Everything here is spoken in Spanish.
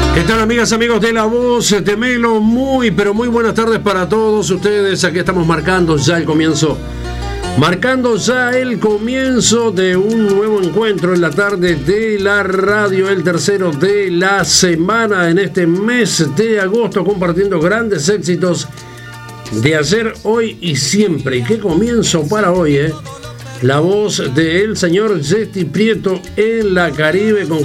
¿Qué tal, amigas, amigos de La Voz de Melo? Muy, pero muy buenas tardes para todos ustedes. Aquí estamos marcando ya el comienzo de un nuevo encuentro en la tarde de la radio, el tercero de la semana en este mes de agosto, compartiendo grandes éxitos de ayer, hoy y siempre. Y qué comienzo para hoy, La voz del señor Jessy Prieto en la Caribe con